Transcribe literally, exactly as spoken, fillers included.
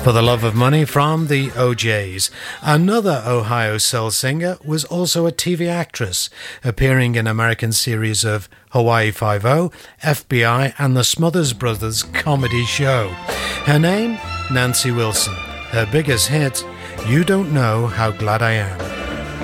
For the Love of Money from the O Js. Another Ohio soul singer was also a T V actress, appearing in American series of Hawaii Five-O, F B I and the Smothers Brothers comedy show. Her name, Nancy Wilson. Her biggest hit, You Don't Know How Glad I Am.